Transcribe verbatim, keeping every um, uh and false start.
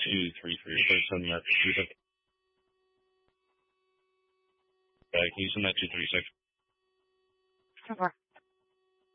two three three. First send that two six. Uh, can you send that two three six? Over.